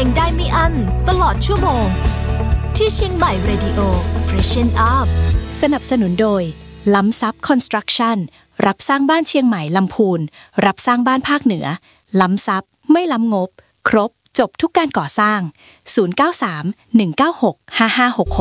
งได้ไม่อั้นตลอดชั่วโมงที่เชียงใหม่ Radio Freshen Up สนับสนุนโดยล้ำซับคอนสตรักชั่นรับสร้างบ้านเชียงใหม่ลำพูนรับสร้างบ้านภาคเหนือล้ำซับไม่ล้ำงบครบจบทุกการก่อสร้าง093 196 5566